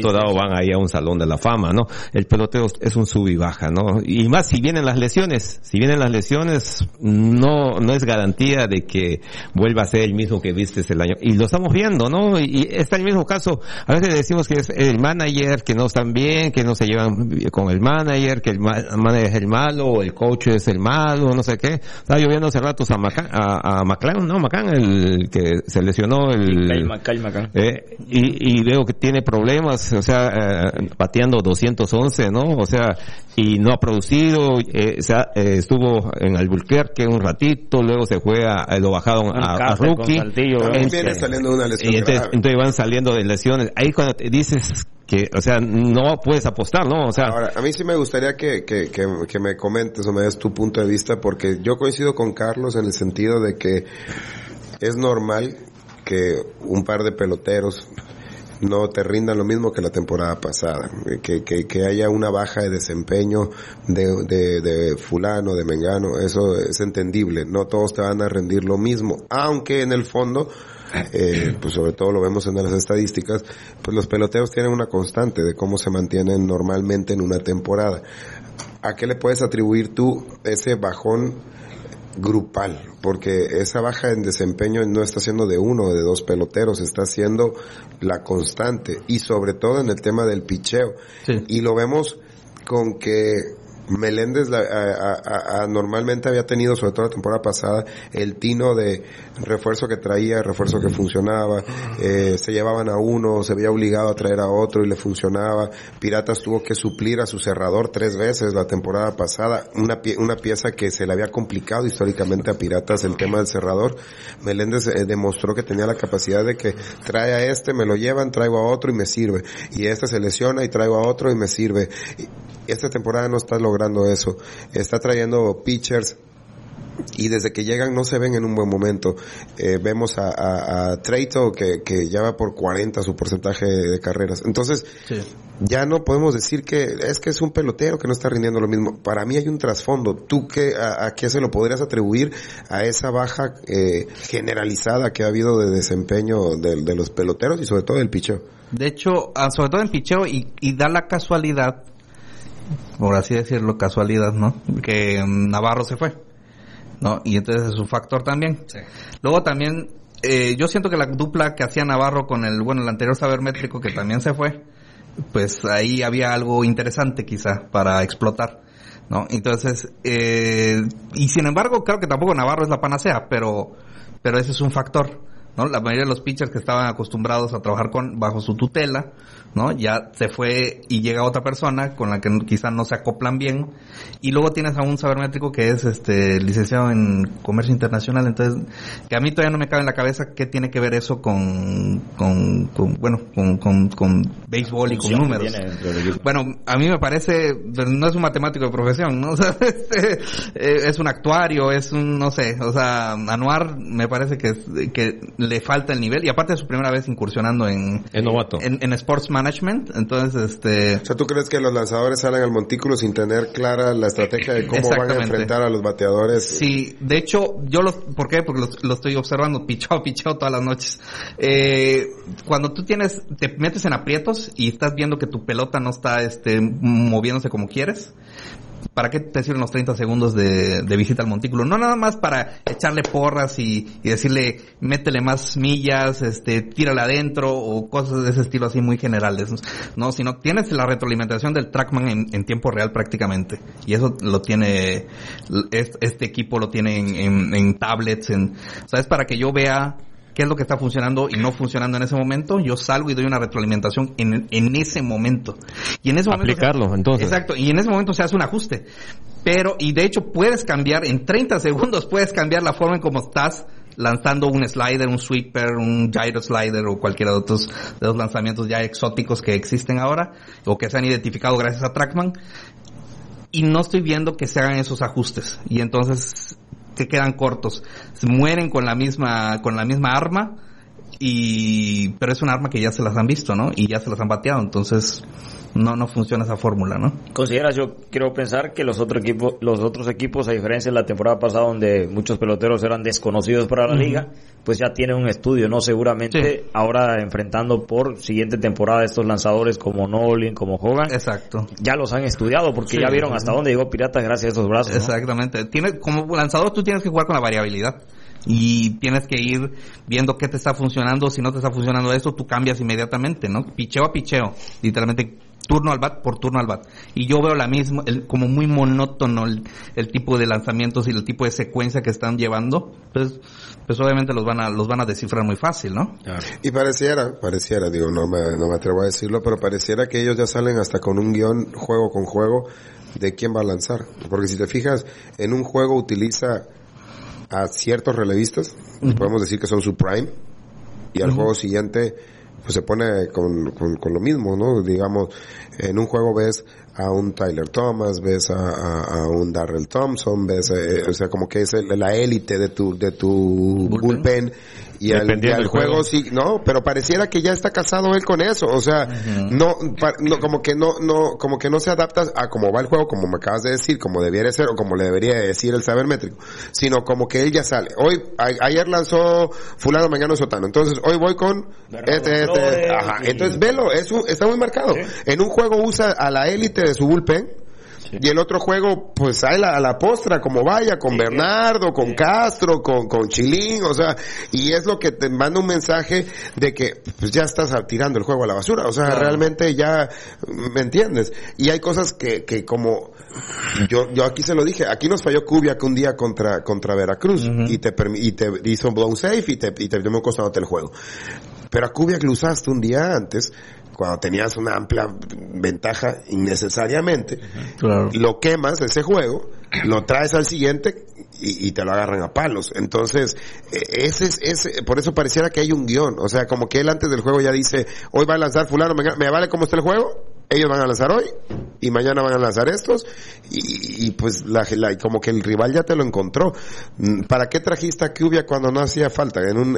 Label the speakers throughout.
Speaker 1: momento dado van ahí a un salón de la fama, ¿no? El peloteo es un sub y baja, ¿no? Y más si vienen las lesiones, no es garantía de que vuelva a ser el mismo que viste el año. Y lo estamos viendo, ¿no? Y está el mismo caso. A veces decimos que es el manager, que no están bien, que no se llevan con el manager, que el manager es el malo, o el coach es el malo, no sé qué. Estaba lloviendo hace ratos a McCann, ¿no? McCann, el que se lesionó,
Speaker 2: Kyle McCann.
Speaker 1: Y veo que tiene problemas, o sea, bateando 211, ¿no? O sea, y no ha producido, estuvo en Albuquerque un ratito, luego se fue lo bajaron a Rookie.
Speaker 3: Viene saliendo de una lesión
Speaker 1: entonces van saliendo de lesiones. Ahí cuando te dices que, o sea, no puedes apostar, ¿no? O sea,
Speaker 3: ahora, a mí sí me gustaría que me comentes o me des tu punto de vista, porque yo coincido con Carlos en el sentido de que es normal que un par de peloteros no te rindan lo mismo que la temporada pasada, que haya una baja de desempeño de fulano, de mengano, eso es entendible, no todos te van a rendir lo mismo, aunque en el fondo, pues sobre todo lo vemos en las estadísticas, pues los peloteros tienen una constante de cómo se mantienen normalmente en una temporada. ¿A qué le puedes atribuir tú ese bajón grupal? Porque esa baja en desempeño no está siendo de uno o de dos peloteros, está siendo la constante, y sobre todo en el tema del picheo.
Speaker 4: Sí.
Speaker 3: Y lo vemos con que Meléndez normalmente había tenido, sobre todo la temporada pasada, el tino de refuerzo que traía, refuerzo que funcionaba, se llevaban a uno, se veía obligado a traer a otro y le funcionaba. Piratas tuvo que suplir a su cerrador 3 veces la temporada pasada, una pieza que se le había complicado históricamente a Piratas, el tema del cerrador. Meléndez demostró que tenía la capacidad de que trae a este, me lo llevan, traigo a otro y me sirve, y este se lesiona y traigo a otro y me sirve. Esta temporada no está logrando eso, está trayendo pitchers y desde que llegan no se ven en un buen momento. Vemos a Treito que ya va por 40 su porcentaje de carreras. Entonces, sí, ya no podemos decir que es un pelotero que no está rindiendo lo mismo. Para mí hay un trasfondo. ¿Tú a qué se lo podrías atribuir a esa baja generalizada que ha habido de desempeño de los peloteros y sobre todo del picheo?
Speaker 4: De hecho, sobre todo en picheo, y da la casualidad, por así decirlo, ¿no? Que Navarro se fue, ¿no? Y entonces es un factor también. Sí. Luego también, yo siento que la dupla que hacía Navarro con el anterior sabermétrico que también se fue, pues ahí había algo interesante quizá para explotar, ¿no? Entonces, y sin embargo, creo que tampoco Navarro es la panacea, pero ese es un factor, ¿no? La mayoría de los pitchers que estaban acostumbrados a trabajar bajo su tutela, ¿no? Ya se fue y llega otra persona con la que quizás no se acoplan bien, y luego tienes a un sabermétrico que es licenciado en comercio internacional. Entonces, que a mí todavía no me cabe en la cabeza qué tiene que ver eso con béisbol y con números. Bueno, a mí me parece, no es un matemático de profesión, ¿no? O sea, es un actuario, es un, no sé, o sea, Anuar me parece que le falta el nivel, y aparte es su primera vez incursionando en
Speaker 1: novato,
Speaker 4: en sports management. Entonces,
Speaker 3: o sea, ¿tú crees que los lanzadores salen al montículo sin tener clara la estrategia de cómo van a enfrentar a los bateadores?
Speaker 4: Sí, de hecho, ¿por qué? Porque lo estoy observando, picheo todas las noches. Cuando tú te metes en aprietos y estás viendo que tu pelota no está moviéndose como quieres, ¿para qué te sirven los 30 segundos de visita al montículo? No nada más para echarle porras y decirle, métele más millas, tírale adentro, o cosas de ese estilo así muy generales, no, sino tienes la retroalimentación del TrackMan en tiempo real prácticamente, y eso lo tiene, este equipo lo tiene en tablets, o sea, es para que yo vea qué es lo que está funcionando y no funcionando en ese momento. Yo salgo y doy una retroalimentación en ese momento. Y en ese momento
Speaker 1: aplicarlo, entonces.
Speaker 4: Exacto, y en ese momento se hace un ajuste. Y de hecho puedes cambiar, en 30 segundos puedes cambiar la forma en cómo estás lanzando un slider, un sweeper, un gyro slider o cualquiera de los lanzamientos ya exóticos que existen ahora o que se han identificado gracias a TrackMan. Y no estoy viendo que se hagan esos ajustes. Y entonces se quedan cortos, se mueren con la misma arma, pero es un arma que ya se las han visto, ¿no? Y ya se las han bateado, entonces no funciona esa fórmula, ¿no?
Speaker 2: ¿Consideras? Yo quiero pensar que los otros equipos, a diferencia de la temporada pasada donde muchos peloteros eran desconocidos para la liga, pues ya tienen un estudio, ¿no? Seguramente ahora enfrentando por siguiente temporada estos lanzadores como Nolan, como Hogan.
Speaker 4: Exacto.
Speaker 2: Ya los han estudiado porque ya vieron hasta dónde llegó Piratas gracias a esos brazos, ¿no?
Speaker 4: Exactamente. Como lanzador tú tienes que jugar con la variabilidad. Y tienes que ir viendo qué te está funcionando. Si no te está funcionando eso, tú cambias inmediatamente, ¿no? Picheo a picheo. Literalmente turno al bat por turno al bat. Y yo veo la misma, como muy monótono el tipo de lanzamientos y el tipo de secuencia que están llevando. Pues obviamente los van a descifrar muy fácil, ¿no?
Speaker 3: Claro. Y pareciera, digo, no me atrevo a decirlo, pero pareciera que ellos ya salen hasta con un guión juego con juego de quién va a lanzar. Porque si te fijas, en un juego utiliza a ciertos relevistas, podemos decir que son su prime, y al juego siguiente pues se pone con lo mismo, ¿no? Digamos, en un juego ves a un Tyler Thomas, ves a un Darrell Thompson, ves, o sea, como que es la élite de tu bullpen. Y al juego sí, no, pero pareciera que ya está casado él con eso, o sea, no, como que no se adapta a cómo va el juego, como me acabas de decir, como debiera ser, o como le debería decir el saber métrico, sino como que él ya sale. Ayer lanzó fulano, mañana sotano, entonces hoy voy con entonces velo, está muy marcado. En un juego usa a la élite de su bullpen, y el otro juego, pues a la postra, como vaya, con Bernardo, con Castro, con Chilín, o sea, y es lo que te manda un mensaje de que pues ya estás tirando el juego a la basura, o sea, realmente ya, ¿me entiendes? Y hay cosas que como, yo aquí se lo dije, aquí nos falló Kubiak un día contra Veracruz, y te hizo un blown safe y te terminó costándote el juego. Pero a Kubiak lo usaste un día antes, cuando tenías una amplia ventaja innecesariamente, lo quemas ese juego, lo traes al siguiente y te lo agarran a palos. Entonces, por eso pareciera que hay un guión, o sea, como que él antes del juego ya dice, hoy va a lanzar fulano, me vale cómo está el juego, ellos van a lanzar hoy y mañana van a lanzar estos y pues como que el rival ya te lo encontró. ¿Para qué trajiste a Kubiak cuando no hacía falta?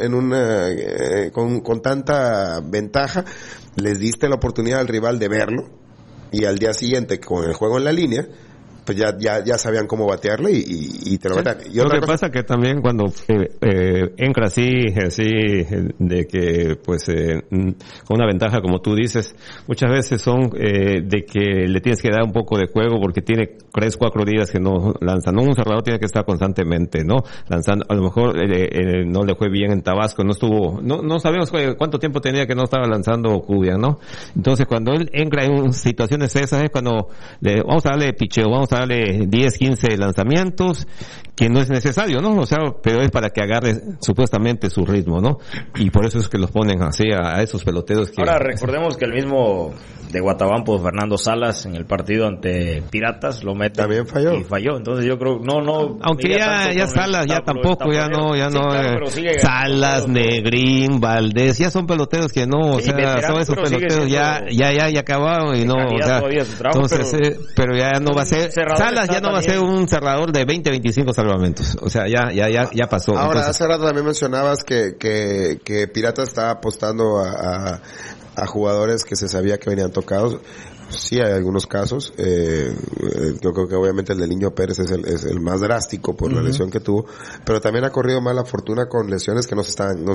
Speaker 3: Con tanta ventaja les diste la oportunidad al rival de verlo y al día siguiente con el juego en la línea pues ya sabían cómo batearle y te lo batean. Y
Speaker 1: lo que pasa que también cuando entra así de que pues con una ventaja como tú dices, muchas veces son de que le tienes que dar un poco de juego porque tiene 3-4 días que no lanza, no, un cerrador tiene que estar constantemente, ¿no? Lanzando, a lo mejor no le fue bien en Tabasco, no sabemos cuánto tiempo tenía que no estaba lanzando Kubiak, ¿no? Entonces cuando él entra en situaciones esas es cuando vamos a darle picheo, vamos a darle 10, 15 lanzamientos, que no es necesario, ¿no? O sea, pero es para que agarre supuestamente su ritmo, ¿no? Y por eso es que los ponen así a esos peloteros que...
Speaker 2: Ahora, recordemos que el mismo de Guatabampo, Fernando Salas, en el partido ante Piratas, lo mete.
Speaker 3: También falló.
Speaker 2: Y falló, entonces yo creo, no.
Speaker 1: Aunque ya Salas, ya tampoco, ya no, claro, Salas, Negrín, Valdés, ya son peloteros que no, o sea, son esos peloteros ya acabaron y no, o sea, entonces, pero ya no va a ser, Salas ya no va a ser un cerrador de 20, 25 salvamentos, o sea, ya pasó.
Speaker 3: Ahora,
Speaker 1: entonces,
Speaker 3: hace rato también mencionabas que Piratas estaba apostando a jugadores que se sabía que venían tocados. Sí, hay algunos casos. Yo creo que obviamente el de Niño Pérez es el más drástico por la lesión que tuvo, pero también ha corrido mala fortuna con lesiones que no estaban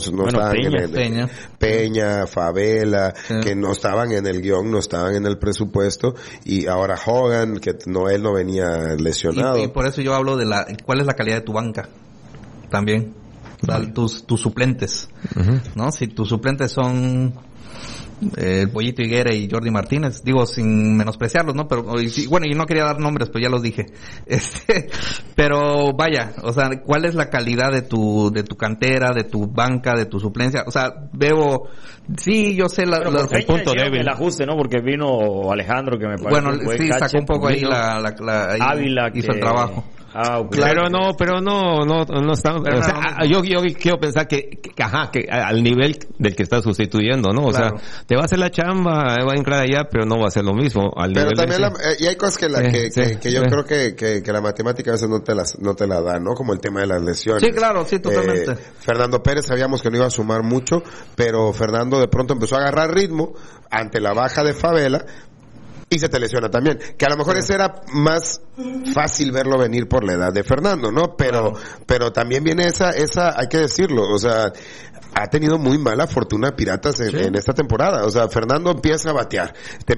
Speaker 3: Peña, Favela, que no estaban en el guión, no estaban en el presupuesto, y ahora Hogan, que él no venía lesionado.
Speaker 4: Y por eso yo hablo de cuál es la calidad de tu banca también, o sea, tus suplentes, ¿no? Si tus suplentes son el Pollito Higuera y Jordi Martínez, digo sin menospreciarlos, ¿no? Pero bueno, y no quería dar nombres, pero ya los dije. Pero vaya, o sea, ¿cuál es la calidad de tu cantera, de tu banca, de tu suplencia? O sea, veo, sí, yo sé el punto débil.
Speaker 2: El ajuste, ¿no? Porque vino Alejandro, que me parece
Speaker 4: bueno, sí, sacó un poco ahí Ávila,
Speaker 2: Ávila
Speaker 4: hizo el trabajo.
Speaker 1: Pero no estamos, o sea, yo quiero pensar que al nivel del que está sustituyendo, ¿no? O sea, te va a hacer la chamba, va a entrar allá, pero no va a ser lo mismo al
Speaker 3: pero
Speaker 1: nivel
Speaker 3: también y hay cosas que yo creo que la matemática a veces no te la da, ¿no? Como el tema de las lesiones.
Speaker 4: Sí, claro, sí, totalmente.
Speaker 3: Fernando Pérez sabíamos que no iba a sumar mucho, pero Fernando de pronto empezó a agarrar ritmo ante la baja de Favela, y se te lesiona también. Que a lo mejor ese era más fácil verlo venir por la edad de Fernando, ¿no? Pero también viene esa, hay que decirlo, o sea, ha tenido muy mala fortuna Piratas en esta temporada. O sea, Fernando empieza a batear.